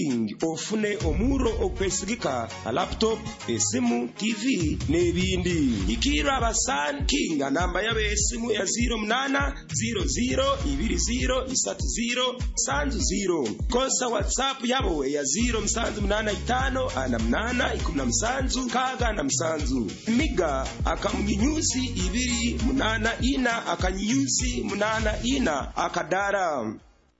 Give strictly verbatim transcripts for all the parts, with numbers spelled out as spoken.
ofune omuro okwesigika a laptop esimu T V nebindi ikira abasan king namba yabe esimu ya zero munana zero zero ibiri zero isatu zero sanzu zero kosa WhatsApp yabo ya zero msanzu munana itano ana munana ikumna msanzu kaga na msanzu miga akamunyusi ibiri munana ina akanyusi munana ina akadara.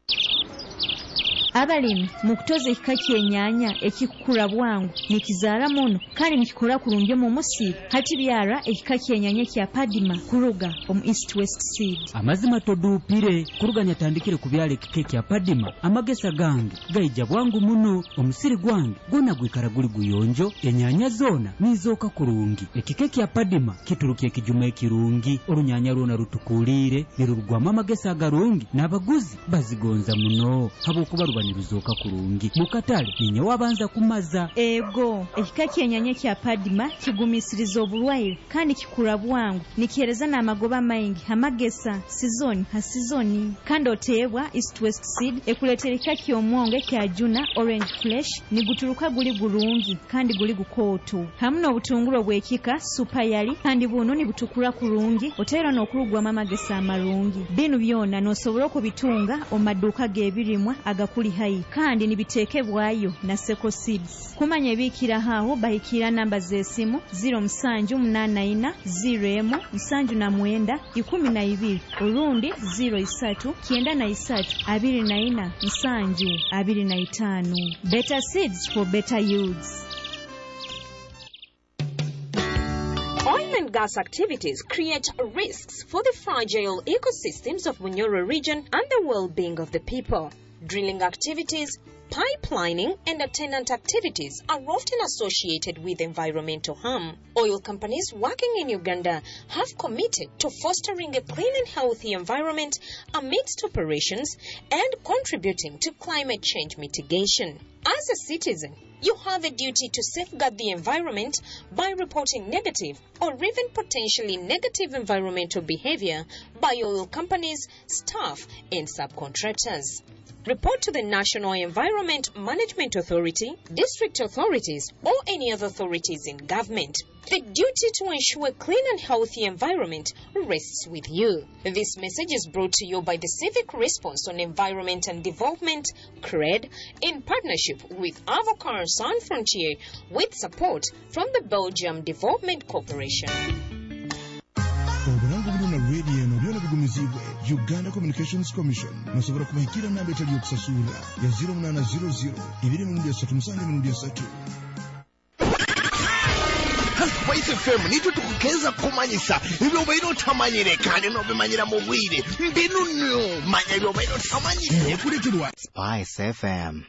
Abalimi mukutoza ekika kyenyanya ekikula bwangu nikizaala muno kandi nikikola kulungi mu musiru hati byara ekika kyenyanya kya Padima kuruga omu East West Seed. Amazima todupire kuruga nyatandikire kubyala ekika kya Padima amagesa gange gaija bwangu muno omusiri gwange gona gwikara guli guyonjo enyanya zona nizoka kulungi ekika kya Padima kiturukiye kijuma ekirungi orunyanya runa rutukulire nirurugwama amagesa agarungi n'abaguzi bazigonza muno habo kuba niruzoka kurungi mukatale ninyo wabanza kumaza ego ekika kyenyanya kya Padima kigumisiriza obulwaire kandi kikula bwangu nikihereza n'amagoba maingi amagesa sizoni ha sizoni kandi otebwa East West Seed ekuletera ekika ky'omwonge kya Juna Orange Flesh niguturuka guli gulungi kandi guli gukoto hamwe n'obutungulu bw'ekika super yali kandi buno nibutukula kurungi otera n'okulugwa amagesa amalungi binu byona nosobola okubitunga omaduka g'ebirimwa agakuli hai kandi nibiteekebwayo na Seko Seeds. Kumanya ebikira haho bahikira namba z'esimu zero musanju munana ina zero emu musanju na mwenda ikumi na ibiri urundi zero isatu kienda na isatu abiri na ina musanju abiri na itanu. Better seeds for better yields. Oil and gas activities create risks for the fragile ecosystems of Bunyoro region and the well-being of the people. Drilling activities, pipelining, and attendant activities are often associated with environmental harm. Oil companies working in Uganda have committed to fostering a clean and healthy environment amidst operations and contributing to climate change mitigation. As a citizen, you have a duty to safeguard the environment by reporting negative or even potentially negative environmental behavior by oil companies, staff, and subcontractors. Report to the National Environment Management Authority, district authorities, or any other authorities in government. The duty to ensure a clean and healthy environment rests with you. This message is brought to you by the Civic Response on Environment and Development, C R E D, in partnership with Avocar Sans Frontier, with support from the Belgium Development Corporation. Uganda Communications Commission nasobora kumahikira namba etali yokusasula ya zero munana zero zero ibiri mu ndia satu musange mu ndia satu. Voice F M nito tukukeza kumanyisa ibyo bayiro tamanyire kandi no bimanyira mu bwire mbinu no manya ibyo bayiro tamanyire kuretirwa Spice F M.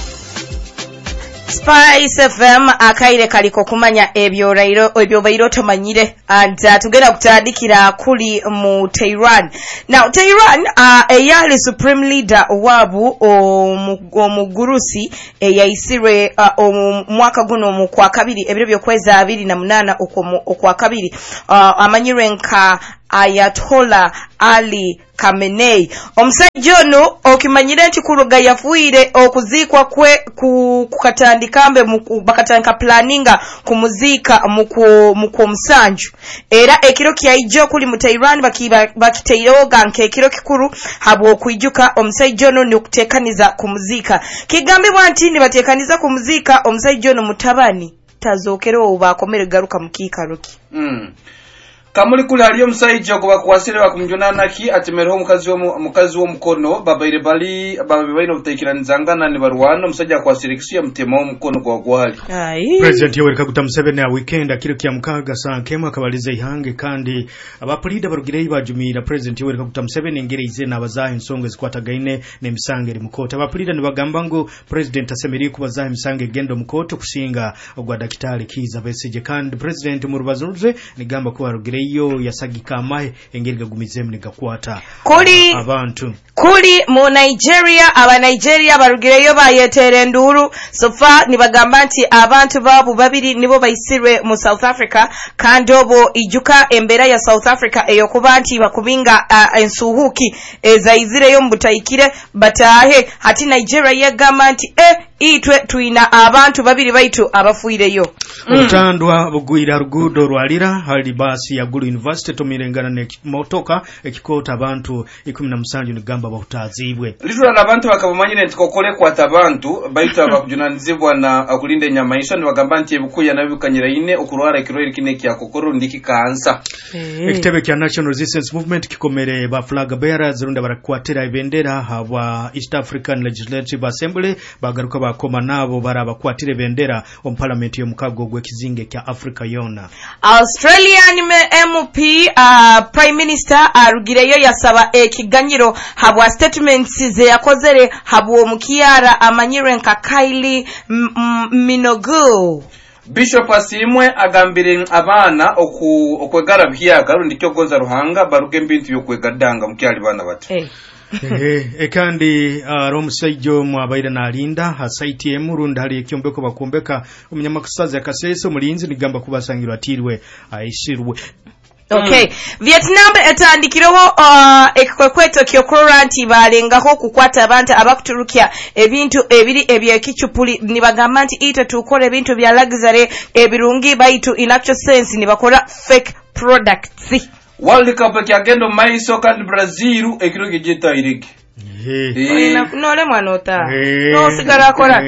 Spice F M akaire kaliko kumanya ebyo rairo ebyo bayiro tomanyire and uh, tugenda kutandikira kuli mu Tehran. Now Tehran uh, eyali supreme leader wabu omugurusi eyayisire uh, mwaka guno mu kwa kabiri ebiro byokweza abiri na munana okwa kabiri uh, amanyire nka Ayatollah Ali Khamenei. Omusajja ono okimanyire nti kuruga yafuire okuzikwa kwe ku kukatandikambe mu bakatandika planninga kumuzika mu ku musanju era ekiro kyaijo kuli mu Tehran bakiteyoga nke ekiro kikuru habwo okuijuka omusajja ono n'okutekaniza kumuzika kigambibwa nti ni batekaniza kumuzika omusajja ono mutabani tazokero bakomere garuka mukikaroki. mm. Kamuli kuli aliyo msaiji okuba kuwasire bakumjonana ki atimereho mukazi wo mukazi wo mukono babaire bali babaire obutekiranizangana ne barwano msaija kwasirikisiya mutema mukono kwa gwali. President Yoweri Kaguta Museveni ya weekend akiro kya mukaga sankemu akabalize ihange kandi abapolida barugirei bajumira President Yoweri Kaguta Museveni ngereize nabazaye nsonga zikwatagaine ne misange ri mukota abapolida ne bagamba ngo President asemeri kubazaye misange gendo mukoto kusinga ogwa dakitali Kiza Besigye kandi President murubazuruze nigamba ko barugirei iyo yasagika amahe engeriga gumizemu negakwata kuli abantu kuli mu Nigeria aba Nigeria barugireyo bayetere nduru sofa nibagamba nti abantu babu babiri nibo bayisirwe mu South Africa kandi obo ijuka embera ya South Africa eyo kubanti bakubinga uh, ensuhuki ezaizire yo mbutayikire batahe hati Nigeria yagamba nti eh itwe tuina abantu babiri baitu abafuireyo. Utandwa bugwira rugudo rwalira hali basi ya Gulu University tomirengana ne motoka ekikota abantu ikumi na musanju nigamba bahutazibwe. Litula nabantu bakabamanyire ntikokole kwata abantu baitu abakujunanizibwa na akulinda enyamaisha nibagamba nti ebukuya nabikanyira ine okurwara ekirwere kine kya kokoro ndiki kansa. Ekitebe kya National Resistance Movement kikomere ba flag bearers runda barakwatira ibendera habwa East African Legislative Assembly bagaruka bakoma nabo barabakwatira ibendera om parliament yo mukago gwe kizinge kya Africa yona. Australian M P uh, Prime Minister arugireyo uh, yasaba ekiganyiro habwa statements ze yakozere habwa omukiara amanyire nka Kylie Minogue. Bishop Asimwe agambire abana oku okwegara byaga rundi cyogoza ruhanga baruge mbintu yo kwegadanga mukyali bana bato. Hey. Eh ekandi romusaijo mwabaira nalinda ha site emurunda hali ekyombeko bakombeka umunyamakusaza akaseso mulinzi nigamba kubasangirwa tirwe aishirwe. Okay. Mm. Vietnam etandikireho uh, ekwekweto kyokoranti balengaho kukwata abantu abakuturukia ebintu ebiri ebyekichupuli nibagamba nti ite tukole ebintu bya luxury ebirungi baitu in actual sense nibakora fake products. World Cup kyagendo maiso kandi Brazil ekiroge jeta irege. Eh na nole mwanota. No sigara akora.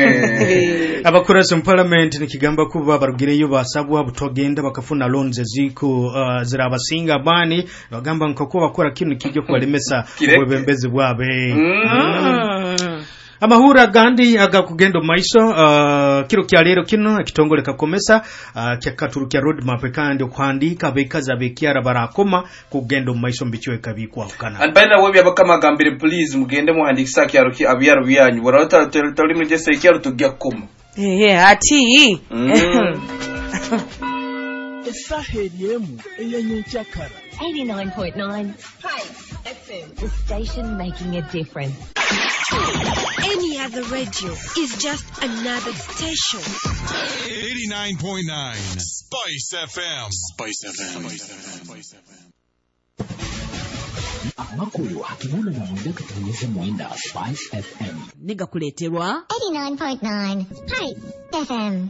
Abakora mu parliament nikigamba kuba barugireyo basabwa butogenda bakafuna loans ziko uh, zirabasinga bani bagamba nkako bakora kintu kijyo kwalemesa ubwebembezi bwabe. Mm. Amahura gandi agakugendo maiso uh, kiro kya lero kino kitongole kakomesa uh, kya katuru kya roadmap kandi kwandika bekaza bekyara barakoma kugendo maiso mbichwe kabikwa ukana. And by the way abakama gambire please mugende muhandikisa kyaro ki abyaro byanyu barata toli mugese kyaro tugya koma. Eh ati. Esaheliemu eyenye chakara. eighty-nine point nine Spice F M, the station making a difference. Any other radio is just another station. eighty-nine point nine Spice F M. Spice F M. Spice F M. Amakuru hakimuna na mwenda katanyesha mwenda Spice F M. Niga kuleterwa eighty-nine point nine Spice F M.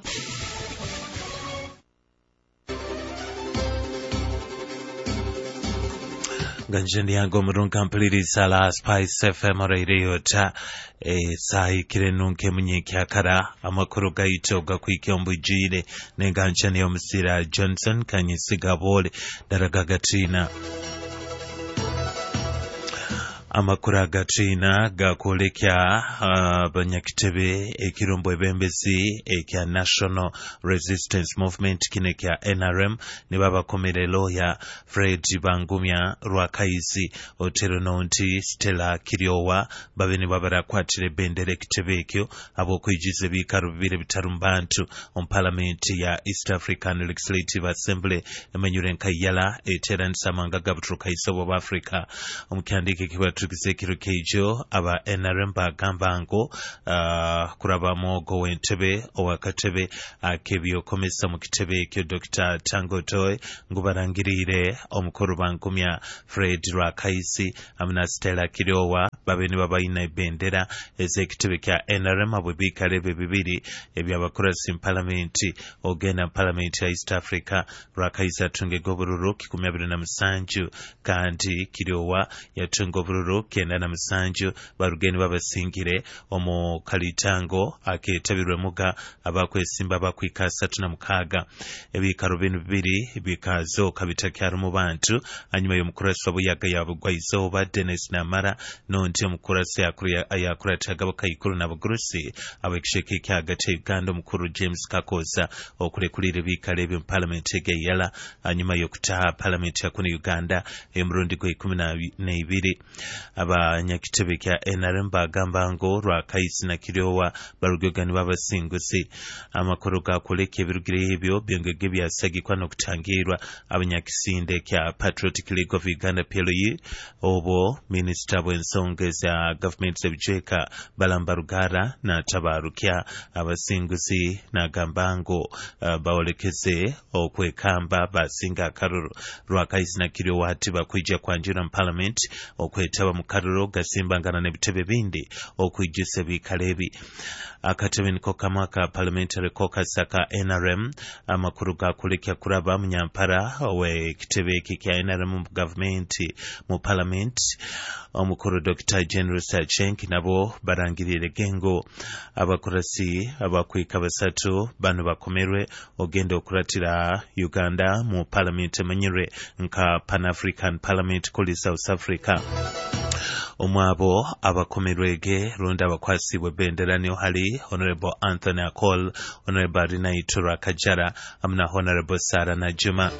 Ganjeni yango murunga mpiliri sala Spice F M radio ta e sai kirenunke mnyeki akara amakuru gaito gakwikyo jire ne ganjeni yomusira Johnson kanyisiga bole daragagatina amakuru gatina gakolekya uh, banyakitebe ekirombo ebembezi ekya National Resistance Movement kinekya N R M ne babakomere lawyer Fred Bangumya Rwakaisi Otero Nonti Stella Kiryowa babene babara kwatire bendere kitebe ekyo abo kwijize bikaru bibire bitarumbantu on parliament ya East African Legislative Assembly emenyure nkayala etera nsamanga gabutruka isobo ba Africa omukandike kiba tukizekiro kejo aba N R M bagamba ngo uh, kuraba mogo wentebe owakatebe akebyo komesa mu kitebe ekyo Doctor Tango Toy ngubarangirire omukuru bangumya Fred Rwakaisi amna Stella Kiryowa babene babayina ibendera ezekitebe kya N R M abo bikarebe bibiri ebyabakora sim parliament ogena parliament ya East Africa. Rwakaisi atunge gobururu kikumi abiri na musanju kandi Kiryowa yatunge gobururu kenda na musanju barugeni babasingire omu kalitango aketabirwe muga abakwesimba bakwika satu na mukaga ebikaro binu bibiri bikazo kabitakya mu bantu anyuma yo mukurasa buyaga yabugwa izoba Dennis Namara nonje mukurasa yakuri ayakura tagabo kayikuru nabagurusi abekisheke kyagate Uganda mukuru James Kakoza okulekulire bikale byo parliament egeyala anyuma yo kutaha parliament ya kuni Uganda emrundi go ikumi na ibiri abanyakitebe kya N R M bagamba ngo Rwakaisi na Kiryowa barugogani babasingusi amakuru gakoleke birugire ebyo byongege byasagikwa no kutangirwa abanyakisinde kya Patriotic League of Uganda P L U obo minister w'ensonga za government sebjeka balambarugara na tabarukya abasingusi na gambango uh, baolekeze okwekamba basinga karuru Rwakaisi na Kiryowa ati bakwija kwanjira mu parliament okwetaba okutaba mu kalulu gasimbangana n'ebitebe bindi okwijjusa ebikaleebi. Akatebe niko kamu aka parliamentary caucus aka N R M amakulu gakulekya kuraba mu nyampara w'ekitebe eki kya N R M mu gavumenti mu parliament. Omukulu Doctor General Sachenki nabo barangirire gengo abakorasi abakwika basatu bano bakomerwe ogenda okuratira Uganda mu parliament emanyire nka Pan African Parliament kuli South Africa. Omwabo abakomerwege ronda abakwasibwe bendera niyo hali Honorable Anthony Akol, Honorable Rina Itura Kajara amna Honorable Sara Najuma.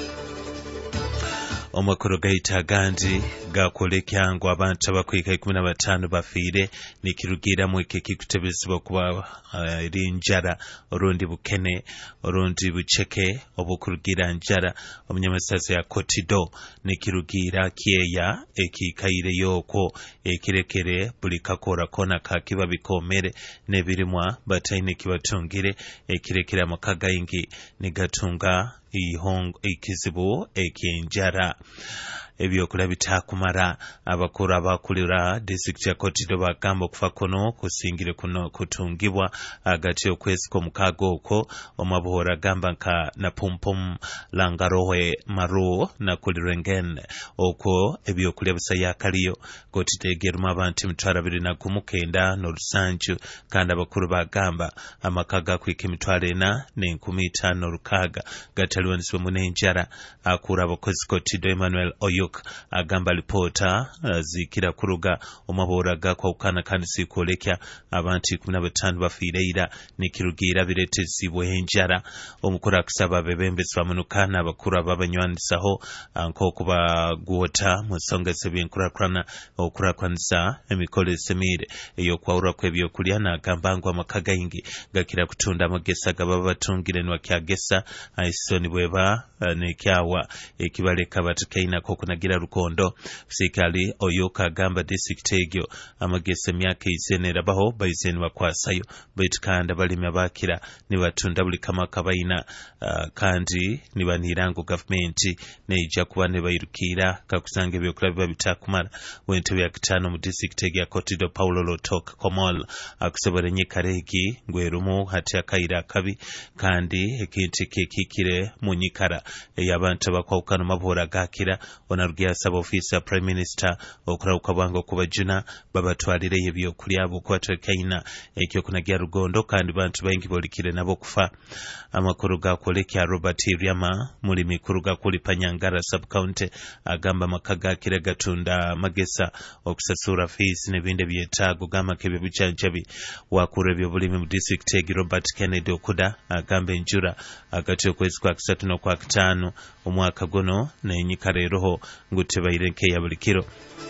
Omakuru gaita gandi gakolekya ngo abantu abakwika ikumi na batano bafiire nikirugira mu ekeki kutebezebwa kuba eri uh, njara orundi bukene orundi bucheke obukurugira njara omunyamasaza ya Kotido nikirugira kieya ekikaire yoko ekirekere buli kakora kona kakiba bikomere nebirimwa bataine kibatungire ekirekera makagayingi nigatunga ihong ikizibu ekyenjara ebyokulya bitakumara. Abakuru abakulira district ya Kotido bagamba okufa kuno kusingire kuno kutungibwa agati okwezi k'omukaaga okwo omabuhora gamba nka na pumpum langarowe maru na kulirengen okwo ebyokulya bisayakaliyo Kotido abantu emitwalo abiri na gumu kenda n'olusanju kandi abakuru bagamba amakaga kwika emitwalo ena n'enkumi itaano lukaaga gataliwanisibwe mu n'enjara. Akura abakozi Kotido Emmanuel Oyuk agamba lipota uh, zikira kuruga omabora gakwawukana kandi sikolekya abantu ikumi na batano bafiireira nikirugira biretesibwe enjara. Omukuru akusaba abebembezi bamunukana abakuru ababanywandisaho nk'okuba gwota mu nsonga z'ebyenkulakulana okulakulanisa emikolo esemire ey'okwawulwa kw'ebyokulya n'agamba ngu amaka gayingi gakira kutunda amagesa gababa batungire niwakyagesa aisoni bweba uh, nekyawa ekibaleka batukainako okunagira Rukondo. Sikali Oyoka agamba district egyo amagesa emyaka izene rabaho bayizeni bakwasayo betukanda balimi abakira nibatunda buli kama kabaina uh, kandi nibanirango government neija kuba ne bayirukira kakusanga ebyokulya biba bitakumara. Wentebe ya kitano mu district egya Kotido Paulo Lotok Komol akusobora nyikaregi ngwerumu hati akaira kabi kandi ekinti kekikire mu nyikara eyabantu abakwawukana mabora gakira onarugia saba ofisa Prime Minister okurauka bwango kubajuna babatwalire ebyokulya bukwatekaina ekyo kunagia Rugondo kandi bantu baingi bolikire nabo kufa. Amakuru gakolekya Robert Ryama muri mikuru gakulipa Nyangara sub county agamba makaga kire gatunda magesa okusasura fees nebinde byetago gama kebe buchanjabi wakure byo bulimi mu district egi Robert Kennedy Okuda agamba enjura agati okwezi kwa kusatu no kwa kutano omwaka gono nenyikare roho ngutebayirenke ya bulikiro.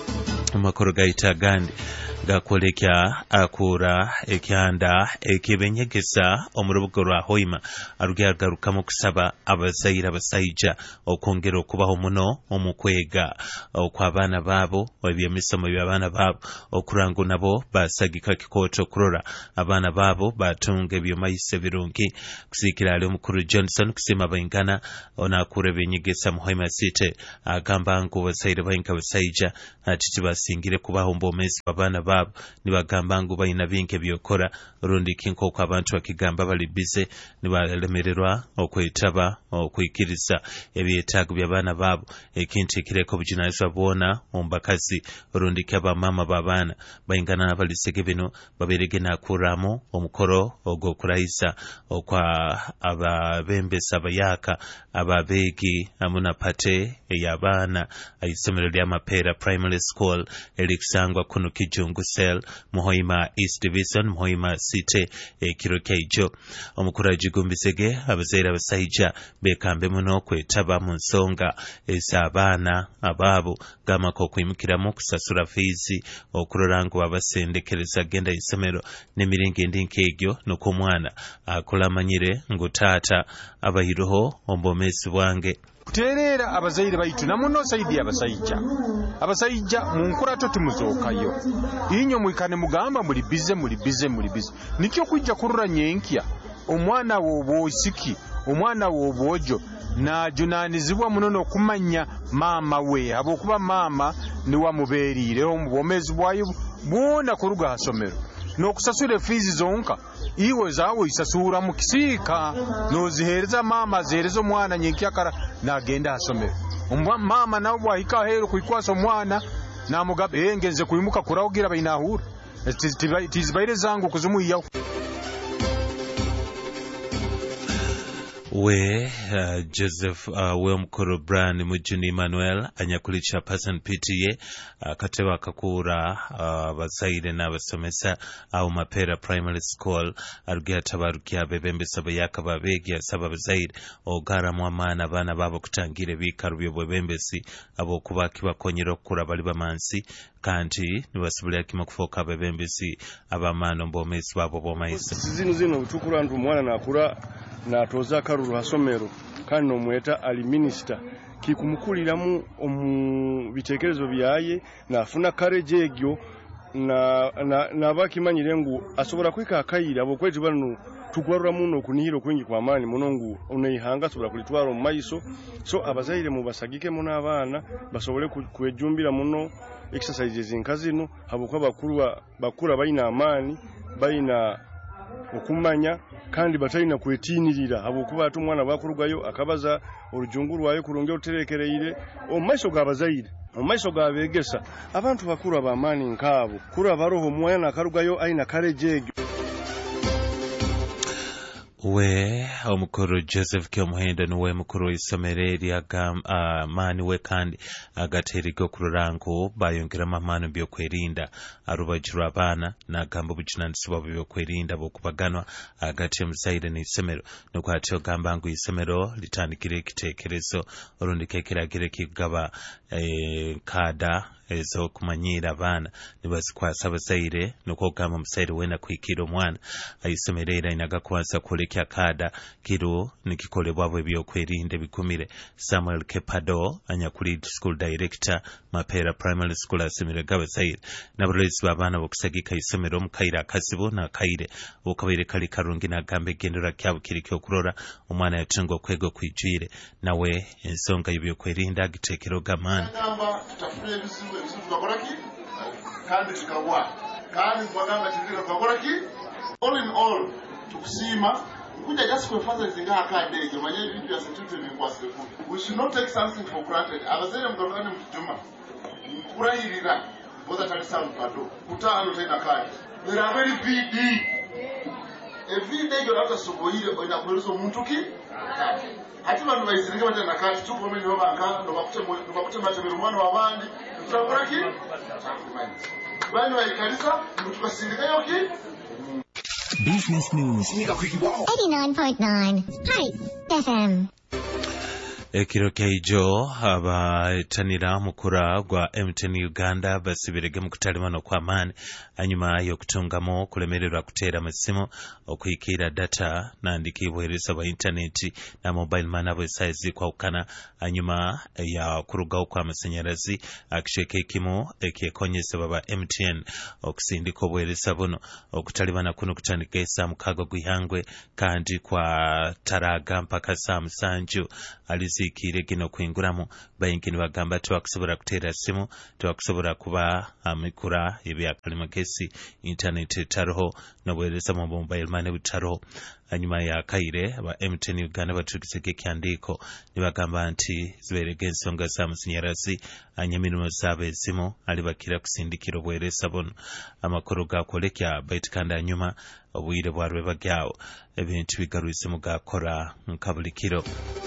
Amakuru gaita gandi gakolekya akura ekyanda ekibenyegesa omurubugo lwa Hoima arugyagaruka mu kusaba abazaire abasaija okongera okubaho muno omukwega okw'abaana baabo ebyemisomo by'abaana baabo okurangu nabo basagika kikoto kurora abaana baabo batunga ebyomayise birungi kusikira ali omukuru Johnson kusema bayingana onakura eby'enyegesa mu Hoima City agamba ngu bazaire bayinka basaija ati tibasingire kubaho mbomezi abaana baabo nibagamba ngu bayina binke byokora rundi kinko kwa abantu bakigamba bali bize nibalemererwa okwetaba okwikiriza ebyetago by'abaana baabo ekintu ekireko bujinayizwa bwona ombakazi rundi kaba mama babana bayingana n'abalisege bino baberege nakuramu omukoro ogw'okurayisa okwa ababembesa abayaka ababegi amuna pate ey'abaana ayisomero ly'amapeera primary school elikusangwa kuno Kijungu Cell Muhoima East Division Muhoima City ekiro kaijo. Omukuru agigumbisege abazaire abasaija bekambe muno kwetaba mu nsonga ez'abaana abaabo gamako okwimukiramu kusasura fees okurora ngu abasendekereza genda isomero n'emiringo endinka egyo n'okumwana akola amanyire ngu taata abayiroho ombomezi bwange kutereera abazaire baitu namuno saidi abasaija abasaija mu nkurato timuzookayo inyo mwikane mugamba muli bize muli bize muli bize nikyo kujja kurura nyenkya omwana w'obwosiki omwana w'obwojo najunanizibwa muno n'okumanya maama we abokuba maama niwamubeerireho mu bwomezi bwayo bwona kuruga ha somero n'okusasura efiizi zonka iwe zaawe isasura mu kisiika n'oziheereza maama aziheereza omwana nyenkyakara n'agenda ha somero maama nawe bwahika aheeru kuikwasa omwana n'amugamba ee ngenze kuimuka kurawugira bainahura tizibaire zangu kuzimwiyaho we uh, Joseph uh, we omukoro Brian Mujuni Emmanuel anyakuli chairperson P T A uh, kateba kakura uh, bazaire n'abasomesa au Mapera Primary School arugia tabarukia bebembesa bayaka babegi asaba bazaire ogara mwamana bana babo kutangire bikaru byobwebembesi abo kubaki bakonyera okukura bali bamansi kandi nibasubulira kima kufoka bebembesi abamano mbomesi babo bomaisa zino zino tukura ndu mwana nakura na toza karuru hasomero kandi nomweta ali minister kikumukuliramu omu bitekerezo byaye nafuna courage egyo na na nabakimanyire ngu asobora kwika akayira abo kwetu banu tugwarura muno kunihiro kwingi kwa mani munongu unayihanga asobora kulitwara mu maiso so abazaire mu basagike muno abana basobole kwejumbira muno exercises inkazino abo kwa bakuru bakura bayina amani bayina okumanya kandi batalina kwetinirira abo kuba atu mwana bakurugayo akabaza orujunguru wayo kurunge uterekereire omaiso gabazaire omaiso gabegesa abantu bakuru abamani nkabo kura baroho mwana akarugayo aina karejege we omukuru Joseph Kyomuhendo niwe mukuru isomereri aga uh, mani we kandi agaterigo kururango bayongera mamano byo kwerinda arubajura abana nagamba bukinanisiba byo kwerinda bokubaganwa agati musaide ni isomero nuko atyo gamba ngo isomero litandikire ekitekerezo orundi kekeragire kigaba eh, kada ezo kumanyira abana nibazikwasa abazaire nuko gamba musaide wena kwikira omwana ayisomerera inagakwasa kulekya kada kiro nikikolebwa bwe byokwerinda bikumire Samuel Kepado anyakuli school director Mapera Primary School asemere gabazaire nabarezi babana bokusagika isomero mukaira akasibo na kaire okabere kali karungi na gambe gendera kyabo kirikyo kurora omwana yatungo kwego kwijire nawe ensonga y'ibyo kwerinda gitekero gamana kandi tukagwa kandi twagamba kizira twakora ki all in all tukusima kuja just kufuata zinga akade je manye ibintu bya security bikwasire ku we should not take something for granted abazere mugabane mutujuma kurahirira boza tali sound kado kutano tena kadi there are very big every day you have to soboire oina kulezo muntu ki hati bantu bayiziringa bate na kati tuko mimi no banka ndo bakute ndo bakute matebero mwana wabandi tutakora ki bani bayikalisa mutukasindika yoki Business News eighty-nine point nine Pipe F M. ekiro keijo abatanira mukura gwa M T N Uganda basibirege mu kutalimano kwa mani anyuma y'okutungamo kulemererwa kutera amasimu okuyikira data nandikibwereza ba internet na mobile money abo size kwa ukana anyuma ya kurugaho kwa amashanyarazi akisheke kimo ekekonyese baba M T N okusindika obwereza buno okutalimana kuno kutandika esa mukago gwihangwe kandi kwa taraga mpaka saa musanju alizikire gino kwinguramu bayinkini bagamba twakusobora kutera simu twakusobora kuba amikura ebya kalimagesi internet taroho nobwereza mu mobile money butaroho anyuma ya kaire aba M T N Uganda batukiseke kyandiko nibagamba nti ziberege ensonga za amashanyarazi anyamirimo zabe simu alibakira kusindikira obwereza bono amakuru gakolekya baitikanda anyuma obwire bwarwe bagyawo ebintu bigaruse mu gakora nkabulikiro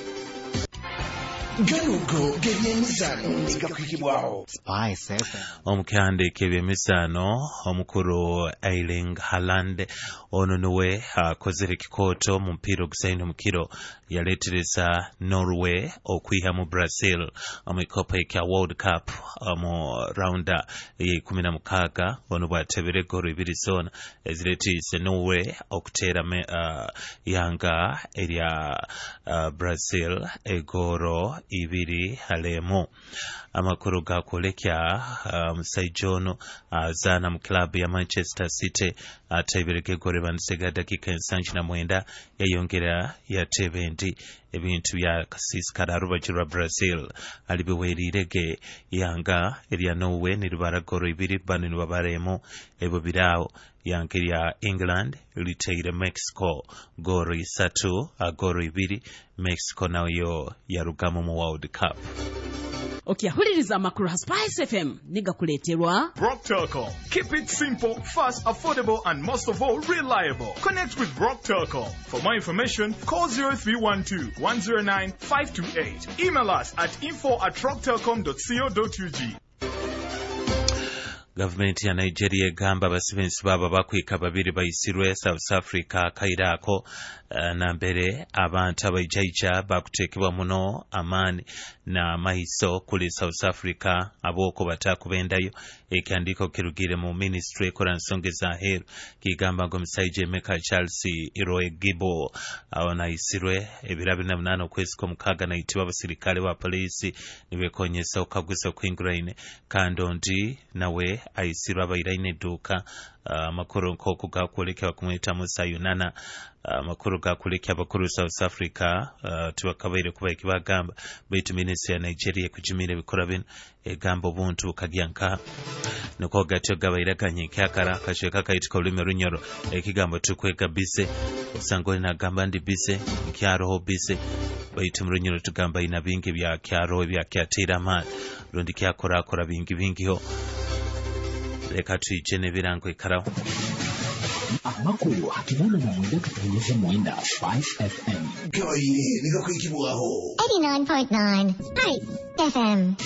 ganugo gebyemizano nigakwikibwaho Spice F M omukande kebyemizano omukuru Erling Haaland ono niwe akozere kikoto mu mpira ogusaino mukiro yaletereza Norway okwiha mu Brazil omikopa ya World Cup mu rounda ye kumi na mukaaga ono bwatebere goro ibiri zona eziretise Norway okutera uh, yanga erya uh, Brazil egoro ibiri halemo. Amakuru gakolekya omusajja uh, ono azaana uh, mu club ya Manchester City ataibireke goreba nsega dakika ensanji na mwenda yayongera yatebe ndi ebintu bya kasisikala rubajirwa Brazil alibiwerirege yanga erya Norway ni rubara goro ibiri banu ni babaremo ebo birao yanga erya England liteire Mexico goro isatu agoro ibiri Mexico nayo yarugamo mu World Cup. Okiyahuliriza amakuru ha Spice F M nigakuleterwa Brock Telecom. Keep it simple, fast, affordable and most of all reliable. Connect with Brock Telecom. For more information, call zero three one two, one zero nine, five two eight. Email us at info at rock telecom dot co dot u g. Government ya Nigeria gamba basibensi baba bakwika babiri bayisirwe South Africa kairako uh, na mbere abantu abajaija bakutekebwa muno amani na mahiso kuli South Africa aboko batakubendayo ekyandiko kirugire mu ministry ekora nsonge za heru kigamba ngo Musaije Meka Charles Iroe Gibo abona isirwe ebirabi na munano kwezi ko mukaga na itiba abasirikale ba polisi nibekonyesa okagwisa kwinguraine kandondi nawe aisirwa abairaine duka amakuru uh, nkoko gakulekya bakumwita Musa Yunana amakuru uh, gakulekya abakuru South Africa uh, tubakabaire kuba ikibagamba baitu ministry ya Nigeria kujimire bikora bino egamba obuntu kagyanka nuko gatyo gabairaganye kyakara kasheka kaitiko lume runyoro ekigambo tukweka bise sangoli na gamba ndi bise kyaro bise baitu runyoro tugamba ina bingi bya kyaro bya kyatira man rundi kyakora akora bingi bingi ho reka tuyijene birango ikaraho amakuru hakibona na mwenda katanyeza mwenda Spice F M kawaii nika kuikibuaho eighty-nine point nine Spice F M.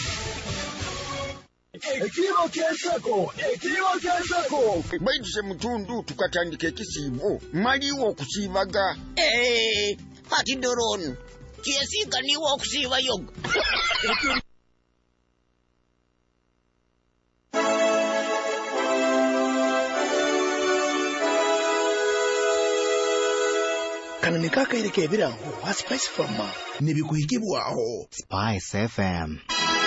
Ekiro kyesako ekiro kyesako baituse mutundu tukatandika ekisiibo maliwo okusiibaga eh hati doron kyesika niwo okusiiba yoga kana nikakaireke ebirango wa Spice Farma nibikuhigibwaho Spice F M.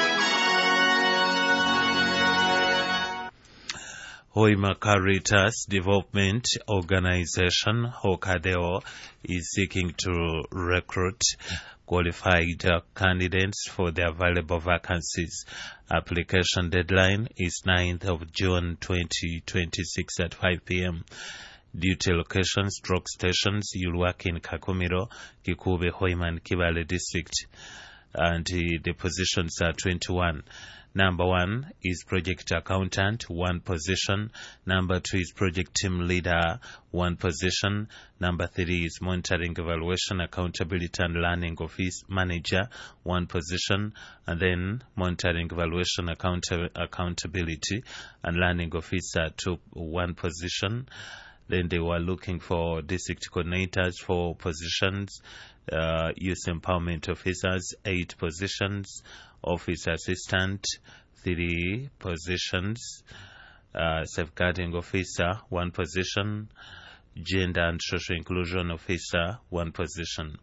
Hoima Caritas Development Organization, Hokadeo, is seeking to recruit qualified uh, candidates for the available vacancies. Application deadline is ninth of June twenty twenty-six at five p m Duty locations, stroke stations, you'll work in Kakumiro, Kikube, Hoima and Kibale district. And uh, the positions are twenty-one. Number one is project accountant, one position. Number two is project team leader, one position. Number three is monitoring, evaluation, accountability and learning office manager, one position. And then monitoring, evaluation, account accountability and learning officer, two, one position. Then they were looking for district coordinators, four positions. Uh, youth empowerment officers, eight positions. Office assistant, three positions. Uh, safeguarding officer, one position. Gender and social inclusion officer, one position.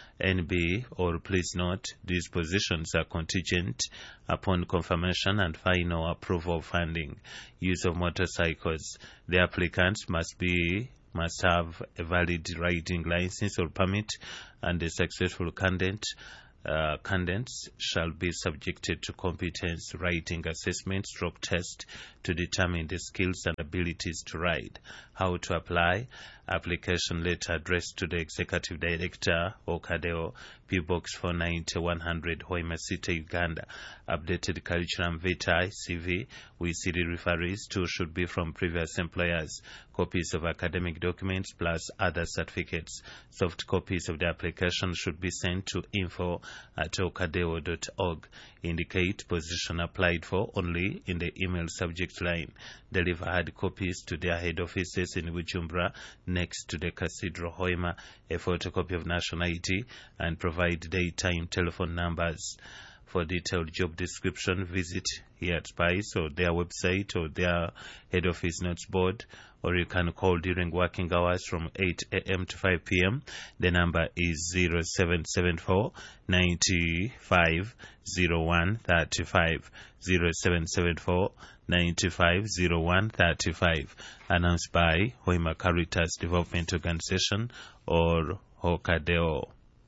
N B, or please note, these positions are contingent upon confirmation and final approval of funding. Use of motorcycles. The applicants must be must have a valid riding license or permit, and a successful candidate Uh, candidates shall be subjected to competence writing assessment stroke test to determine the skills and abilities to ride. How to apply? Application letter addressed to the Executive Director, Okadeo, P Box four ninety, one hundred, Hoima City, Uganda. Updated curriculum vitae, C V, with C D referees too should be from previous employers. Copies of academic documents plus other certificates. Soft copies of the application should be sent to info at okadeo dot org. Indicate position applied for only in the email subject line. Deliver hard copies to their head offices in Bujumbura next to the Cathedral, Hoima, a photocopy of national I D, and provide daytime telephone numbers. For detailed job description, visit here at Spice or their website or their head office notes board, or you can call during working hours from eight a.m. to five p.m. The number is zero seven seven four, nine five zero one three five, zero seven seven four, nine five zero one three five, announced by Hoima Caritas Development Organization or Hokadeo.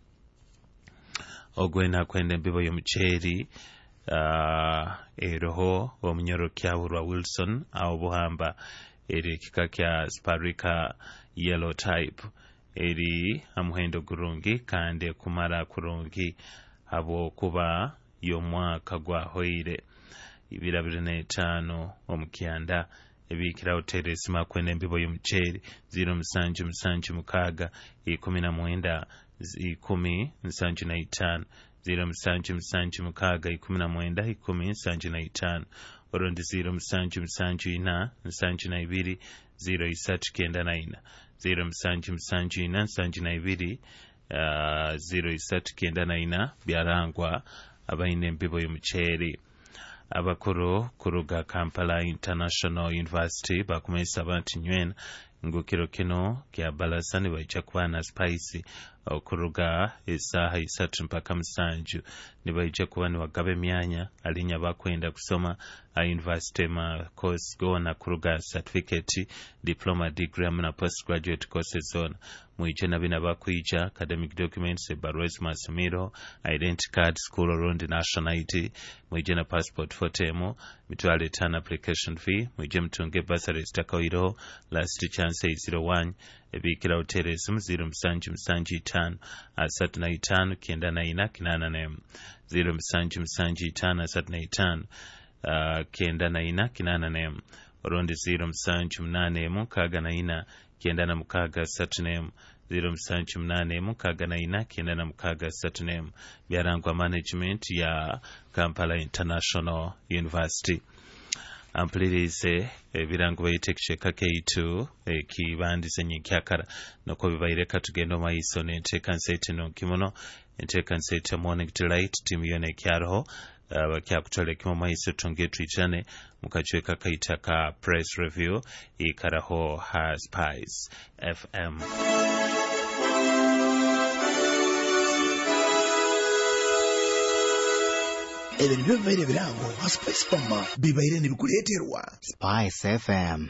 Ogwena kwende mbibo y'omuceeri uh, eroho omunyoro kyawurwa Wilson awo buhamba eri ekika kya Sparica yellow type eri amuhendo gurungi kandi kumara kurungi abo kuba y'omwaka gwahoire ibiri abiri n'etaano omukyanda ebikira hoteres makwende mbibo y'omuceeri ziro musanju musanju mukaaga ikumi na mwenda ikumi nsanju na itaano ziro musanju musanju mukaaga ikumi na mwenda ikumi nsanju na itaano orondi ziro musanju musanju ina nsanju na ibiri ziro isatu kenda na ina ziro musanju musanju ina nsanju na ibiri uh, ziro isatu kenda na ina byarangwa abaine embibo y'omuceeri. Abakuru kuruga Kampala International University bakumesa abantu nywena ngukiro kino kya balasani bajja kuba na Spice okuruga esaaha isatu mpaka musanju nibajja kuba niwagaba emyanya alinya bakwenda kusoma a university ma course gona kuruga certificate diploma degree na postgraduate courses zona mwije nabina bakwija academic documents ebaruwa masomero identity card school around national I D mwije na passport photo mitwale return application fee mwije mtunge bursary stakawiro last chance eight zero one ebikira hoteres ziro musanju musanju itano asatu na itano kenda na ina kinana nem ziro musanju musanju itano asatu na itano uh, kenda na ina kinana nem orondi ziro musanju munane mukaga na ina kenda na mukaga asatu nem ziro musanju munane mukaga na ina kenda na mukaga asatu nem byarangwa management ya Kampala International University. Ampulirize ebirango bayite ekiceka keitu ekibandise nyikyakara noko bibaireka tugenda omaiso n'enteeka nseete nonkimuno enteeka nseete morning delight timu yona ekyaroho bakyakutwala ekimo omaiso tunge twitane mukacweka kaita ka press review ikaraho ha Spice F M. ebintu byobibaire birango ha Spice Farmer bibaire nibikuleeterwa Spice F M.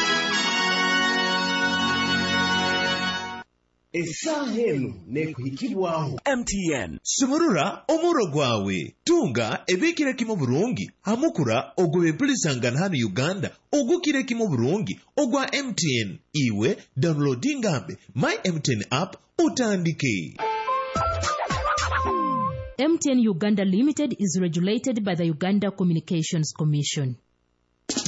Essaaha eno nekuhikibwaho M T N. Sumurura omuro gwawe tunga ebikire kimo burungi hamukura ogwe bulisangana hano Uganda ogukire kimo burungi ogwa M T N iwe downloading ngambe my M T N app utandike. M T N Uganda Limited is regulated by the Uganda Communications Commission.